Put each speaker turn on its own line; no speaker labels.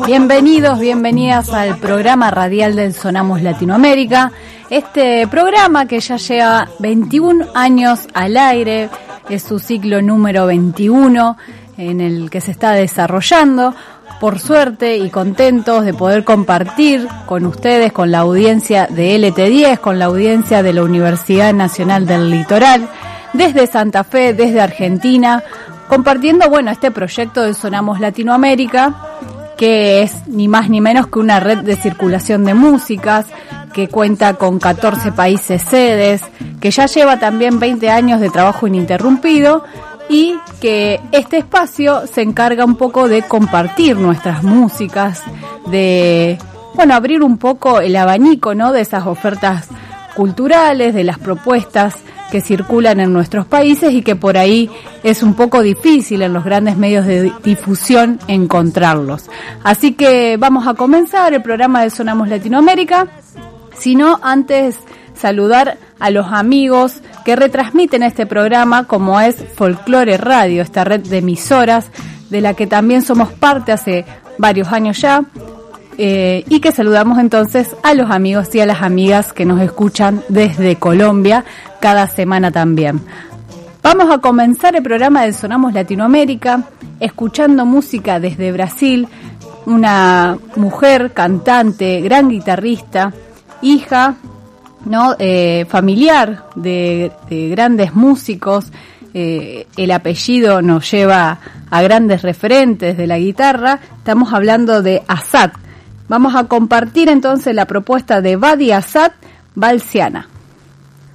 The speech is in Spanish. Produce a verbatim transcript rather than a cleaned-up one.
Bienvenidos, bienvenidas al programa radial del Sonamos Latinoamérica. Este programa que ya lleva veintiún años al aire, es su ciclo número veintiuno en el que se está desarrollando. Por suerte y contentos de poder compartir con ustedes, con la audiencia de L T diez, con la audiencia de la Universidad Nacional del Litoral, desde Santa Fe, desde Argentina, compartiendo, bueno, este proyecto de Sonamos Latinoamérica, que es ni más ni menos que una red de circulación de músicas, que cuenta con catorce países sedes, que ya lleva también veinte años de trabajo ininterrumpido, y que este espacio se encarga un poco de compartir nuestras músicas, de, bueno, abrir un poco el abanico, ¿no?, de esas ofertas culturales, de las propuestas que circulan en nuestros países y que por ahí es un poco difícil en los grandes medios de difusión encontrarlos. Así que vamos a comenzar el programa de Sonamos Latinoamérica, sino antes saludar a los amigos que retransmiten este programa, como es Folklore Radio, esta red de emisoras de la que también somos parte hace varios años ya, eh, y que saludamos entonces a los amigos y a las amigas que nos escuchan desde Colombia cada semana también. Vamos a comenzar el programa de Sonamos Latinoamérica escuchando música desde Brasil, una mujer cantante, gran guitarrista, hija, ¿no? Eh, familiar de, de grandes músicos. Eh, el apellido nos lleva a grandes referentes de la guitarra. Estamos hablando de Asat. Vamos a compartir entonces la propuesta de Badi Asat, Balsiana.